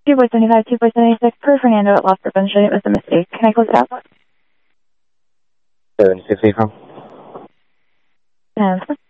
2.75, 2.76 per Fernando at Lost Prevention. It was a mistake. Can I close it out? 76 April.